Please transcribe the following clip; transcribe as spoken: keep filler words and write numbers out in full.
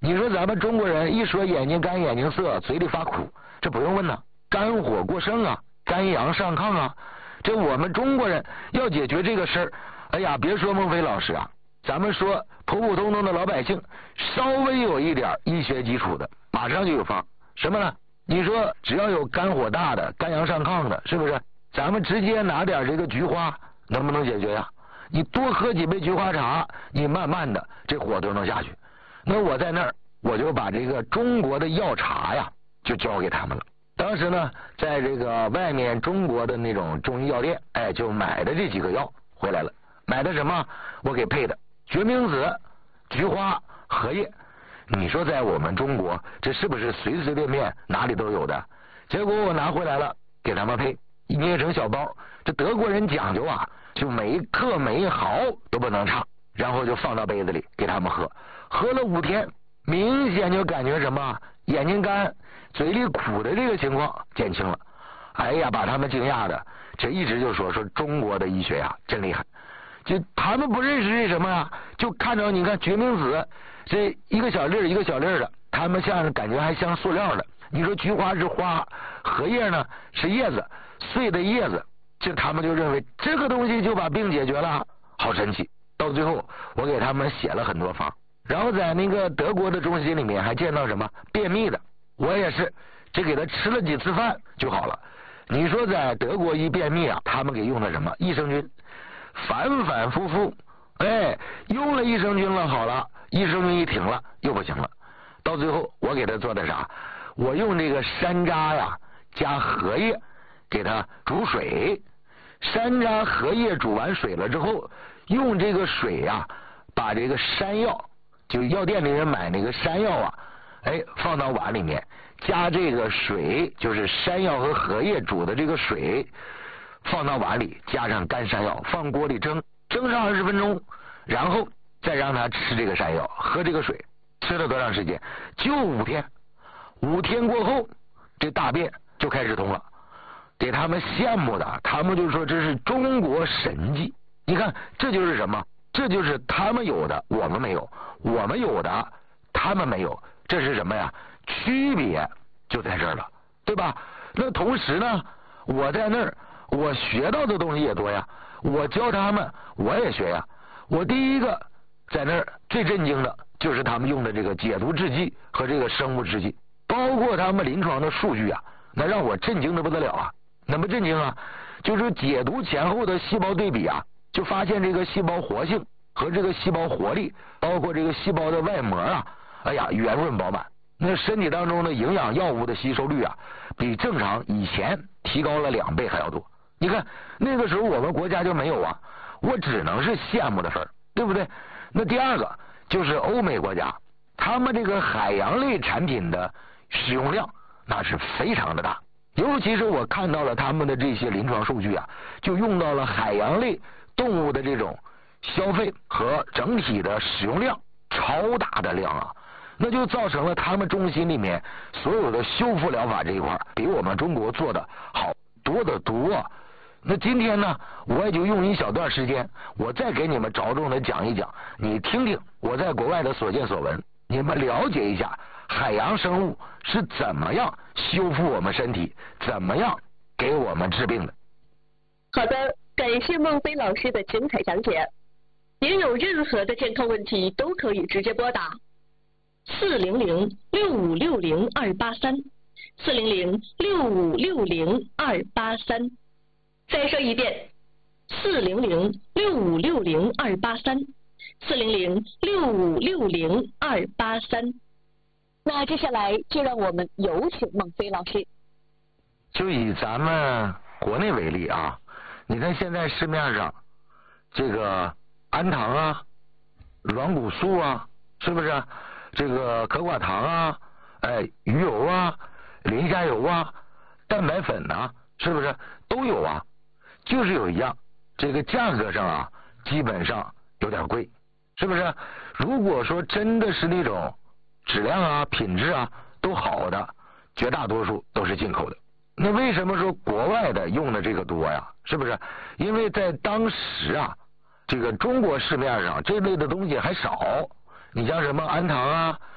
你说咱们中国人一说眼睛干眼睛涩嘴里发苦，这不用问呐，肝火过盛啊，肝阳上亢啊，这我们中国人要解决这个事儿，哎呀，别说孟非老师啊，咱们说普普通通的老百姓，稍微有一点医学基础的，马上就有方。什么呢？你说只要有肝火大的、肝阳上亢的，是不是？咱们直接拿点这个菊花，能不能解决呀？你多喝几杯菊花茶，你慢慢的这火都能下去。那我在那儿，我就把这个中国的药茶呀，就交给他们了。当时呢，在这个外面中国的那种中医药店，哎，就买的这几个药回来了。买的什么？我给配的决明子、菊花、荷叶。你说在我们中国，这是不是随随便便哪里都有的？结果我拿回来了，给他们配，捏成小包。这德国人讲究啊，就每一克每一毫都不能差，然后就放到杯子里给他们喝。喝了五天，明显就感觉什么眼睛干、嘴里苦的这个情况减轻了。哎呀，把他们惊讶的，这一直就说说中国的医学呀、啊、真厉害。就他们不认识这什么呀，就看着你看决明子这一个小粒儿一个小粒儿的，他们像感觉还像塑料的。你说菊花是花，荷叶呢是叶子，碎的叶子，这他们就认为这个东西就把病解决了，好神奇。到最后我给他们写了很多方，然后在那个德国的中心里面还见到什么便秘的，我也是这给他吃了几次饭就好了。你说在德国一便秘啊，他们给用的什么益生菌，反反复复，哎，用了益生菌了好了，益生菌一停了又不行了。到最后我给他做的啥？我用这个山楂呀加荷叶给他煮水，山楂荷叶煮完水了之后，用这个水呀把这个山药，就药店里人买那个山药啊，哎，放到碗里面，加这个水，就是山药和荷叶煮的这个水，放到碗里，加上干山药，放锅里蒸，蒸上二十分钟，然后再让他吃这个山药，喝这个水。吃了多长时间？就五天。五天过后，这大便就开始通了，给他们羡慕的，他们就说这是中国神迹。你看，这就是什么？这就是他们有的我们没有，我们有的他们没有，这是什么呀？区别就在这儿了，对吧？那同时呢，我在那儿我学到的东西也多呀，我教他们我也学呀。我第一个在那儿最震惊的就是他们用的这个解毒制剂和这个生物制剂，包括他们临床的数据啊，那让我震惊的不得了啊！那么震惊啊，就是解毒前后的细胞对比啊，就发现这个细胞活性和这个细胞活力，包括这个细胞的外膜啊，哎呀，圆润饱满。那身体当中的营养药物的吸收率啊，比正常以前提高了两倍还要多。你看那个时候我们国家就没有啊，我只能是羡慕的事儿，对不对？那第二个就是欧美国家，他们这个海洋类产品的使用量那是非常的大，尤其是我看到了他们的这些临床数据啊，就用到了海洋类动物的这种消费和整体的使用量超大的量啊，那就造成了他们中心里面所有的修复疗法这一块比我们中国做的好多得多。那今天呢，我也就用一小段时间，我再给你们着重的讲一讲，你听听我在国外的所见所闻，你们了解一下海洋生物是怎么样修复我们身体，怎么样给我们治病的。 好的，感谢孟非老师的精彩讲解。您有任何的健康问题都可以直接拨打四零零六五六零二八三，四零零六五六零二八三。再说一遍，四零零六五六零二八三，四零零六五六零二八三。那接下来就让我们有请孟非老师。 就以咱们国内为例啊，你看现在市面上这个氨糖啊、软骨素啊，是不是？这个可寡糖啊、哎鱼油啊、磷虾油啊、蛋白粉啊，是不是都有啊？就是有一样，这个价格上啊，基本上有点贵，是不是？如果说真的是那种质量啊、品质啊都好的，绝大多数都是进口的。那为什么说国外的用的这个多呀？是不是？因为在当时啊，这个中国市面上这类的东西还少。你像什么氨糖啊、